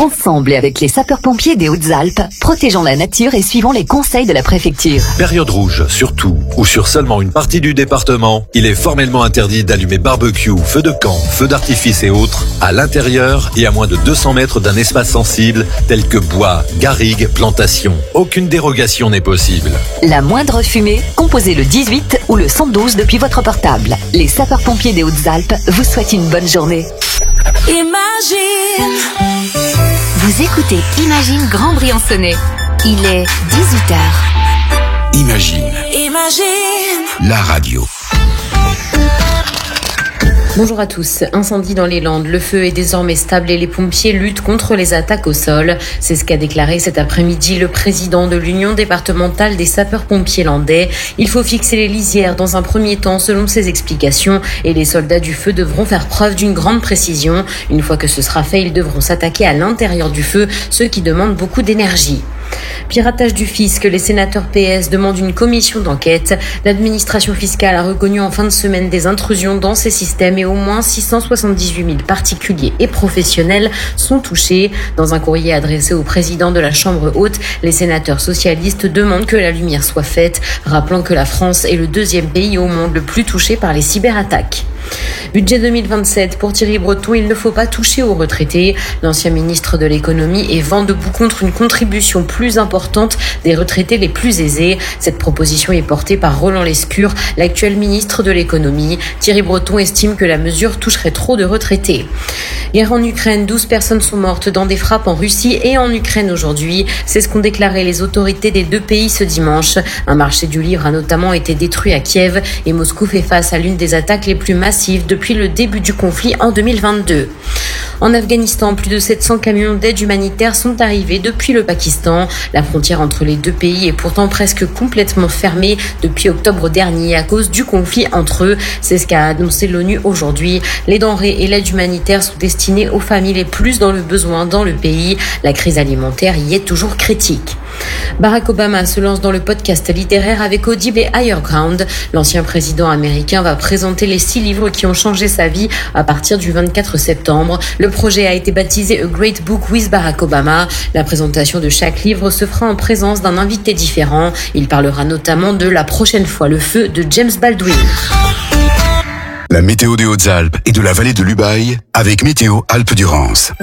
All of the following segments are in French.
Ensemble et avec les sapeurs-pompiers des Hautes-Alpes, protégeons la nature et suivons les conseils de la préfecture. Période rouge, sur tout ou sur seulement une partie du département, il est formellement interdit d'allumer barbecue, feux de camp, feux d'artifice et autres à l'intérieur et à moins de 200 mètres d'un espace sensible tel que bois, garrigues, plantations. Aucune dérogation n'est possible. La moindre fumée, composez le 18 ou le 112 depuis votre portable. Les sapeurs-pompiers des Hautes-Alpes vous souhaitent une bonne journée. Imagine. Vous écoutez Imagine Grand Briançonnais. Il est 18h. Imagine. La radio. Bonjour à tous. Incendie dans les Landes. Le feu est désormais stable et les pompiers luttent contre les attaques au sol. C'est ce qu'a déclaré cet après-midi le président de l'Union départementale des sapeurs-pompiers landais. Il faut fixer les lisières dans un premier temps selon ses explications et les soldats du feu devront faire preuve d'une grande précision. Une fois que ce sera fait, ils devront s'attaquer à l'intérieur du feu, ce qui demande beaucoup d'énergie. Piratage du fisc, les sénateurs PS demandent une commission d'enquête. L'administration fiscale a reconnu en fin de semaine des intrusions dans ces systèmes et au moins 678 000 particuliers et professionnels sont touchés. Dans un courrier adressé au président de la Chambre haute, les sénateurs socialistes demandent que la lumière soit faite, rappelant que la France est le deuxième pays au monde le plus touché par les cyberattaques. Budget 2027 pour Thierry Breton, il ne faut pas toucher aux retraités. L'ancien ministre de l'économie est vent debout contre une contribution plus importante des retraités les plus aisés. Cette proposition est portée par Roland Lescure, l'actuel ministre de l'économie. Thierry Breton estime que la mesure toucherait trop de retraités. Guerre en Ukraine, 12 personnes sont mortes dans des frappes en Russie et en Ukraine aujourd'hui. C'est ce qu'ont déclaré les autorités des deux pays ce dimanche. Un marché du livre a notamment été détruit à Kiev et Moscou fait face à l'une des attaques les plus massives depuis le début du conflit en 2022. En Afghanistan, plus de 700 camions d'aide humanitaire sont arrivés depuis le Pakistan. La frontière entre les deux pays est pourtant presque complètement fermée depuis octobre dernier à cause du conflit entre eux. C'est ce qu'a annoncé l'ONU aujourd'hui. Les denrées et l'aide humanitaire sont destinées aux familles les plus dans le besoin dans le pays. La crise alimentaire y est toujours critique. Barack Obama se lance dans le podcast littéraire avec Audible et Higher Ground. L'ancien président américain va présenter les 6 livres qui ont changé sa vie à partir du 24 septembre. Le projet a été baptisé A Great Book with Barack Obama. La présentation de chaque livre se fera en présence d'un invité différent. Il parlera notamment de La prochaine fois le feu de James Baldwin. La météo des Hautes-Alpes et de la vallée de l'Ubaye avec Météo Alpes-Durance.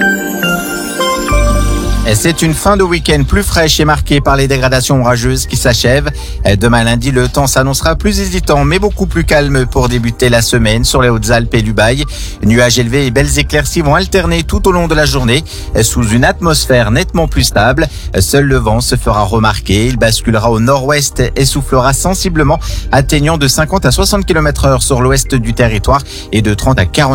C'est une fin de week-end plus fraîche et marquée par les dégradations orageuses qui s'achèvent. Demain lundi, le temps s'annoncera plus hésitant mais beaucoup plus calme pour débuter la semaine sur les Hautes-Alpes et l'Ubaye. Nuages élevés et belles éclaircies vont alterner tout au long de la journée sous une atmosphère nettement plus stable. Seul le vent se fera remarquer. Il basculera au nord-ouest et soufflera sensiblement, atteignant de 50 à 60 km/h sur l'ouest du territoire et de 30 à 40